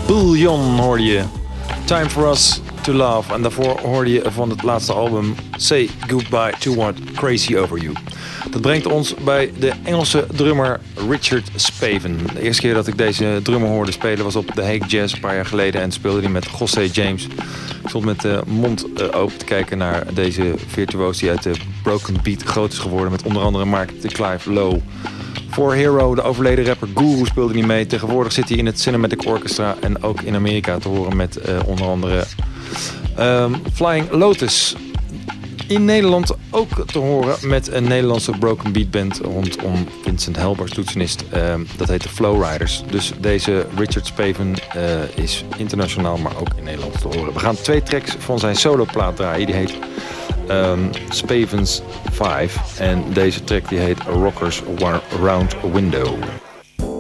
Billion hoorde je. Time for Us to Love. En daarvoor hoorde je van het laatste album Say Goodbye to What Crazy Over You. Dat brengt ons bij de Engelse drummer Richard Spaven. De eerste keer dat ik deze drummer hoorde spelen was op de Hague Jazz een paar jaar geleden. En speelde hij met José James. Ik stond met de mond open te kijken naar deze virtuoos die uit de Broken Beat groot is geworden. Met onder andere Mark de Clive Lowe. Voor Hero, de overleden rapper Guru, speelde hij mee. Tegenwoordig zit hij in het Cinematic Orchestra en ook in Amerika te horen met onder andere Flying Lotus. In Nederland ook te horen met een Nederlandse broken beat band rondom Vincent Helbers, toetsenist. Dat heet de Flowriders. Dus deze Richard Spaven is internationaal, maar ook in Nederland te horen. We gaan 2 tracks van zijn soloplaat draaien. Die heet Spaven's 5. En deze track die heet Rockers Round a Window.